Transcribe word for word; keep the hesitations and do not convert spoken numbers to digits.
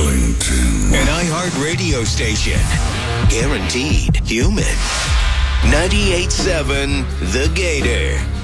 Wellington. An iHeart radio station. Guaranteed human. ninety-eight point seven The Gator.